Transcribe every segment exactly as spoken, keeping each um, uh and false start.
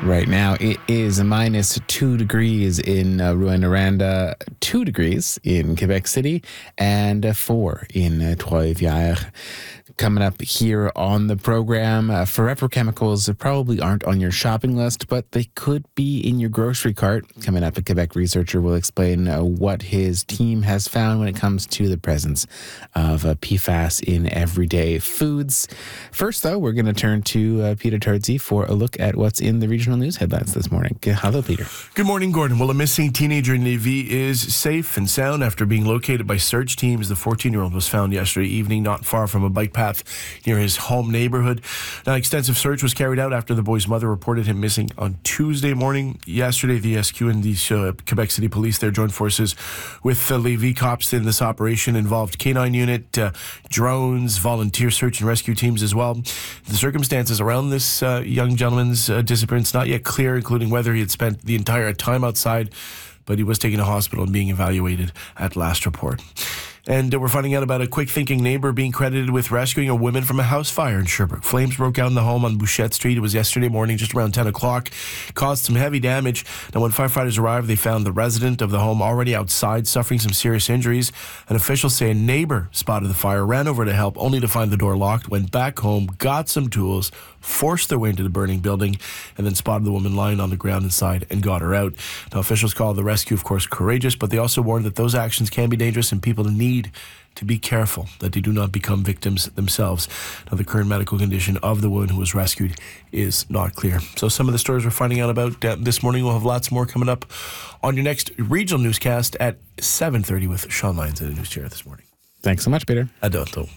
Right now, it is minus two degrees in uh, Rouyn-Noranda, two degrees in Quebec City, and uh, four in uh, Trois-Rivières. Coming up here on the program, uh, Forever Chemicals probably aren't on your shopping list, but they could be in your grocery cart. Coming up, a Quebec researcher will explain uh, what his team has found when it comes to the presence of uh, P FAS in everyday foods. First, though, we're going to turn to uh, Peter Tardsey for a look at what's in the regional news headlines this morning. Hello, Peter. Good morning, Gordon. Well, a missing teenager in Lévis is safe and sound after being located by search teams. The fourteen-year-old was found yesterday evening not far from a bike path near his home neighborhood. An extensive search was carried out after the boy's mother reported him missing on Tuesday morning. Yesterday, the S Q and the uh, Quebec City Police there joined forces with the Lévis cops in this operation. Involved K nine unit, uh, drones, volunteer search and rescue teams as well. The circumstances around this uh, young gentleman's uh, disappearance not yet clear, including whether he had spent the entire time outside, but he was taken to hospital and being evaluated at last report. And uh, we're finding out about a quick-thinking neighbor being credited with rescuing a woman from a house fire in Sherbrooke. Flames broke out in the home on Bouchette Street. It was yesterday morning, just around ten o'clock. Caused some heavy damage. Now, when firefighters arrived, they found the resident of the home already outside, suffering some serious injuries. And officials say a neighbor spotted the fire, ran over to help, only to find the door locked, went back home, got some tools, forced their way into the burning building, and then spotted the woman lying on the ground inside and got her out. Now, officials call the rescue, of course, courageous, but they also warn that those actions can be dangerous and people need to be careful that they do not become victims themselves. Now, the current medical condition of the woman who was rescued is not clear. So some of the stories we're finding out about uh, this morning, we'll have lots more coming up on your next regional newscast at seven thirty with Sean Lyons in the news chair this morning. Thanks so much, Peter. Adolto.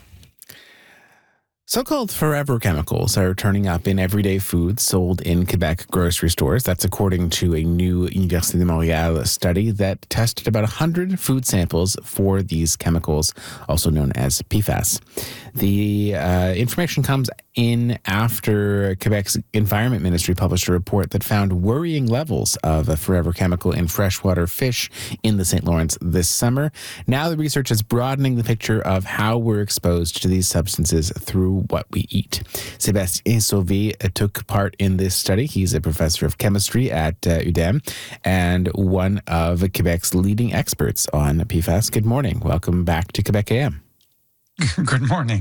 So-called forever chemicals are turning up in everyday foods sold in Quebec grocery stores. That's according to a new Université de Montréal study that tested about one hundred food samples for these chemicals, also known as P FAS. The uh, information comes in after Quebec's Environment Ministry published a report that found worrying levels of a forever chemical in freshwater fish in the Saint Lawrence this summer. Now the research is broadening the picture of how we're exposed to these substances through what we eat. Sébastien Sauvé took part in this study. He's a professor of chemistry at uh, U D M and one of Quebec's leading experts on P FAS. Good morning. Welcome back to Quebec A M. Good morning.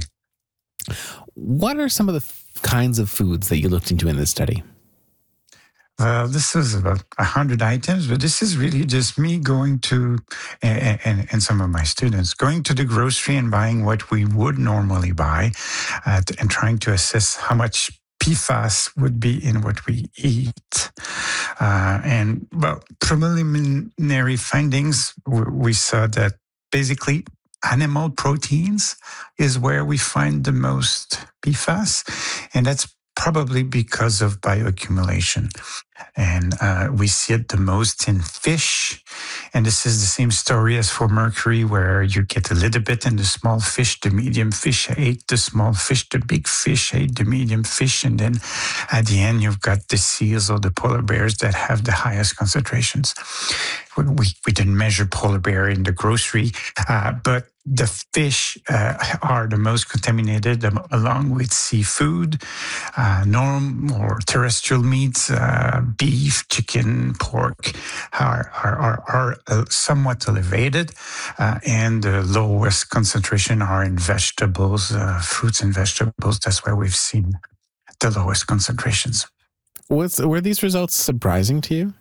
What are some of the f- kinds of foods that you looked into in this study? Well, this is about one hundred items, but this is really just me going to, and, and, and some of my students, going to the grocery and buying what we would normally buy uh, and trying to assess how much P FAS would be in what we eat. Uh, and, well, preliminary findings, we, we saw that basically animal proteins is where we find the most P FAS, and that's probably because of bioaccumulation. And uh, we see it the most in fish. And this is the same story as for mercury, where you get a little bit in the small fish, the medium fish ate the small fish, the big fish ate the medium fish. And then at the end, you've got the seals or the polar bears that have the highest concentrations. We, we didn't measure polar bear in the grocery, uh, but the fish uh, are the most contaminated, um, along with seafood, uh, norm or terrestrial meats, uh, beef, chicken, pork are are are, are uh, somewhat elevated, uh, and the lowest concentration are in vegetables, uh, fruits and vegetables. That's where we've seen the lowest concentrations. Was, were these results surprising to you?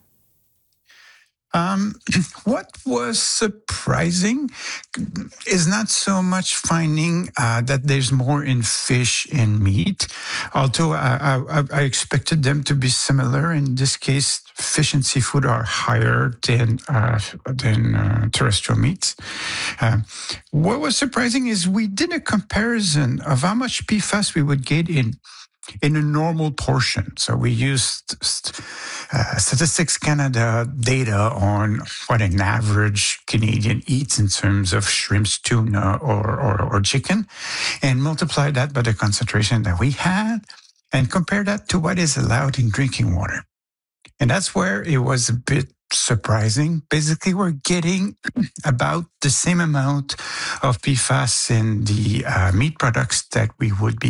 Um, what was surprising is not so much finding uh, that there's more in fish and meat, although I, I, I expected them to be similar. In this case, fish and seafood are higher than uh, than uh, terrestrial meats. Uh, what was surprising is we did a comparison of how much P FAS we would get in in a normal portion. So we used uh, Statistics Canada data on what an average Canadian eats in terms of shrimps, tuna, or, or, or chicken, and multiply that by the concentration that we had, and compare that to what is allowed in drinking water. And that's where it was a bit surprising. Basically, we're getting about the same amount of P FAS in the uh, meat products that we would be